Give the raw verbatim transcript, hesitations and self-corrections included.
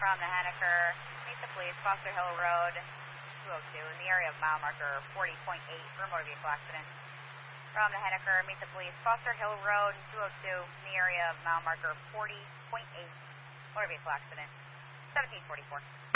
from the Henniker, meet the police, Foster Hill Road, two oh two, in the area of mile marker forty point eight for a motor vehicle accident. From the Henniker, meet the police, Foster Hill Road, two oh two, in the area of mile marker forty point eight, motor vehicle accident, seventeen forty-four.